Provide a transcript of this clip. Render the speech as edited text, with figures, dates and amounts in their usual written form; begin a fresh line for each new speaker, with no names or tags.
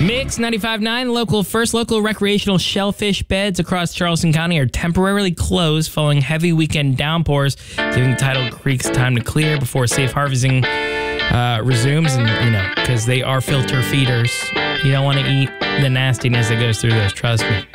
Mix 95.9, local recreational shellfish beds across Charleston County are temporarily closed following heavy weekend downpours, giving tidal creeks time to clear before safe harvesting resumes. And, because they are filter feeders, you don't want to eat the nastiness that goes through those, trust me.